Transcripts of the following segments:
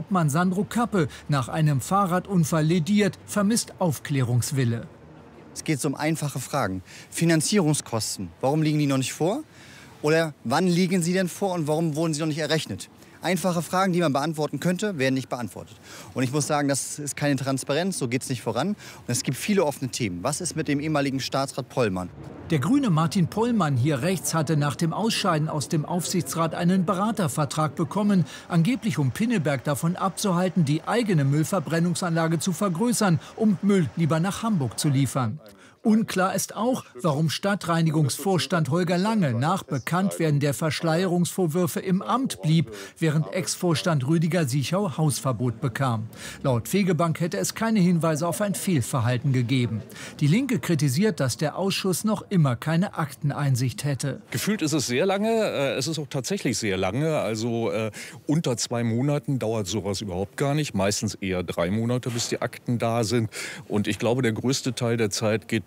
Hauptmann Sandro Kappe, nach einem Fahrradunfall lediert, vermisst Aufklärungswille. Es geht so um einfache Fragen. Finanzierungskosten, warum liegen die noch nicht vor? Oder wann liegen sie denn vor und warum wurden sie noch nicht errechnet? Einfache Fragen, die man beantworten könnte, werden nicht beantwortet. Und ich muss sagen, das ist keine Transparenz, so geht es nicht voran. Und es gibt viele offene Themen. Was ist mit dem ehemaligen Staatsrat Pollmann? Der Grüne Martin Pollmann hier rechts hatte nach dem Ausscheiden aus dem Aufsichtsrat einen Beratervertrag bekommen, angeblich um Pinneberg davon abzuhalten, die eigene Müllverbrennungsanlage zu vergrößern, um Müll lieber nach Hamburg zu liefern. Unklar ist auch, warum Stadtreinigungsvorstand Holger Lange nach Bekanntwerden der Verschleierungsvorwürfe im Amt blieb, während Ex-Vorstand Rüdiger Siechau Hausverbot bekam. Laut Fegebank hätte es keine Hinweise auf ein Fehlverhalten gegeben. Die Linke kritisiert, dass der Ausschuss noch immer keine Akteneinsicht hätte. Gefühlt ist es sehr lange, es ist auch tatsächlich sehr lange. Also unter 2 Monaten dauert sowas überhaupt gar nicht. Meistens eher 3 Monate, bis die Akten da sind. Und ich glaube, der größte Teil der Zeit geht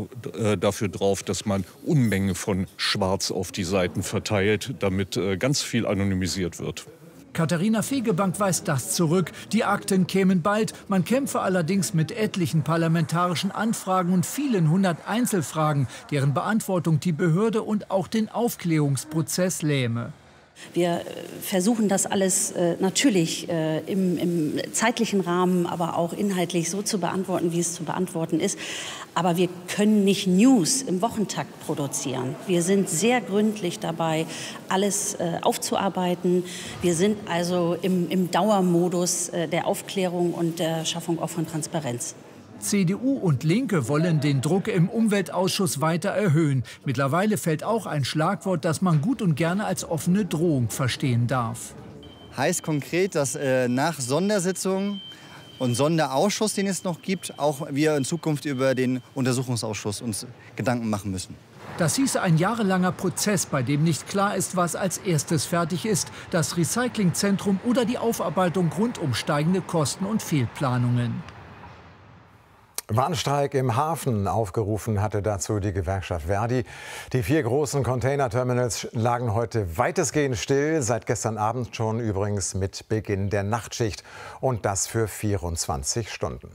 dafür drauf, dass man Unmengen von Schwarz auf die Seiten verteilt, damit ganz viel anonymisiert wird. Katharina Fegebank weist das zurück. Die Akten kämen bald. Man kämpfe allerdings mit etlichen parlamentarischen Anfragen und vielen 100 Einzelfragen, deren Beantwortung die Behörde und auch den Aufklärungsprozess lähme. Wir versuchen das alles natürlich im zeitlichen Rahmen, aber auch inhaltlich so zu beantworten, wie es zu beantworten ist. Aber wir können nicht News im Wochentakt produzieren. Wir sind sehr gründlich dabei, alles aufzuarbeiten. Wir sind also im Dauermodus der Aufklärung und der Schaffung auch von Transparenz. CDU und Linke wollen den Druck im Umweltausschuss weiter erhöhen. Mittlerweile fällt auch ein Schlagwort, das man gut und gerne als offene Drohung verstehen darf. Heißt konkret, dass nach Sondersitzungen und Sonderausschuss, den es noch gibt, auch wir in Zukunft über den Untersuchungsausschuss uns Gedanken machen müssen. Das hieße ein jahrelanger Prozess, bei dem nicht klar ist, was als erstes fertig ist. Das Recyclingzentrum oder die Aufarbeitung rund um steigende Kosten und Fehlplanungen. Warnstreik im Hafen. Aufgerufen hatte dazu die Gewerkschaft Verdi. Die 4 großen Containerterminals lagen heute weitestgehend still. Seit gestern Abend schon übrigens mit Beginn der Nachtschicht. Und das für 24 Stunden.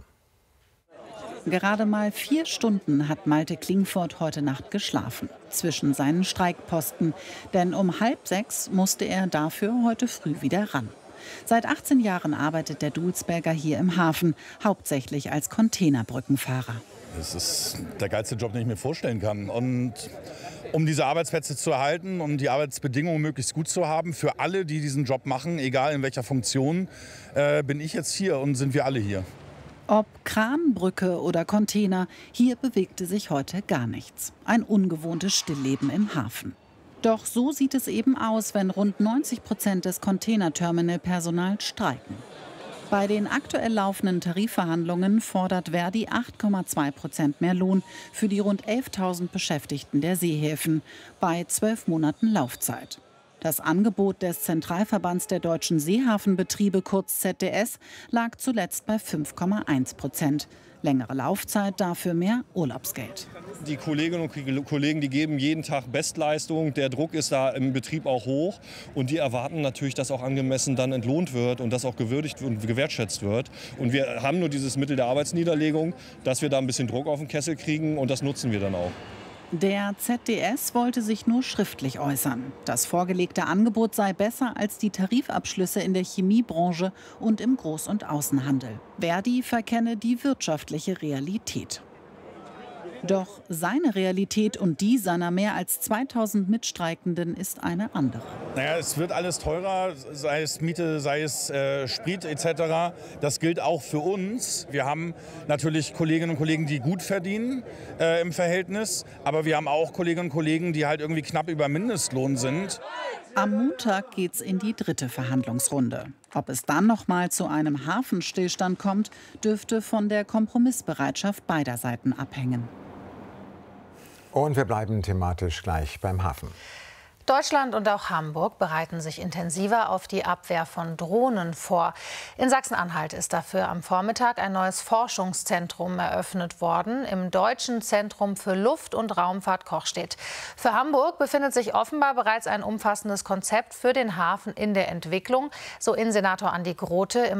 Gerade mal 4 Stunden hat Malte Klingfort heute Nacht geschlafen. Zwischen seinen Streikposten. Denn um 5:30 musste er dafür heute früh wieder ran. Seit 18 Jahren arbeitet der Dulsberger hier im Hafen, hauptsächlich als Containerbrückenfahrer. Das ist der geilste Job, den ich mir vorstellen kann. Und um diese Arbeitsplätze zu erhalten und die Arbeitsbedingungen möglichst gut zu haben, für alle, die diesen Job machen, egal in welcher Funktion, bin ich jetzt hier und sind wir alle hier. Ob Kran, Brücke oder Container, hier bewegte sich heute gar nichts. Ein ungewohntes Stillleben im Hafen. Doch so sieht es eben aus, wenn rund 90% des Containerterminalpersonals streiken. Bei den aktuell laufenden Tarifverhandlungen fordert Verdi 8,2% mehr Lohn für die rund 11.000 Beschäftigten der Seehäfen bei 12 Monaten Laufzeit. Das Angebot des Zentralverbands der deutschen Seehafenbetriebe, kurz ZDS, lag zuletzt bei 5,1%. Längere Laufzeit, dafür mehr Urlaubsgeld. Die Kolleginnen und Kollegen, die geben jeden Tag Bestleistung. Der Druck ist da im Betrieb auch hoch. Und die erwarten natürlich, dass auch angemessen dann entlohnt wird und dass auch gewürdigt und gewertschätzt wird. Und wir haben nur dieses Mittel der Arbeitsniederlegung, dass wir da ein bisschen Druck auf den Kessel kriegen. Und das nutzen wir dann auch. Der ZDS wollte sich nur schriftlich äußern. Das vorgelegte Angebot sei besser als die Tarifabschlüsse in der Chemiebranche und im Groß- und Außenhandel. Verdi verkenne die wirtschaftliche Realität. Doch seine Realität und die seiner mehr als 2000 Mitstreikenden ist eine andere. Naja, es wird alles teurer, sei es Miete, sei es Sprit etc. Das gilt auch für uns. Wir haben natürlich Kolleginnen und Kollegen, die gut verdienen im Verhältnis. Aber wir haben auch Kolleginnen und Kollegen, die halt irgendwie knapp über Mindestlohn sind. Am Montag geht's in die 3. Verhandlungsrunde. Ob es dann noch mal zu einem Hafenstillstand kommt, dürfte von der Kompromissbereitschaft beider Seiten abhängen. Und wir bleiben thematisch gleich beim Hafen. Deutschland und auch Hamburg bereiten sich intensiver auf die Abwehr von Drohnen vor. In Sachsen-Anhalt ist dafür am Vormittag ein neues Forschungszentrum eröffnet worden im Deutschen Zentrum für Luft- und Raumfahrt Kochstedt. Für Hamburg befindet sich offenbar bereits ein umfassendes Konzept für den Hafen in der Entwicklung, so Innensenator Andi Grote im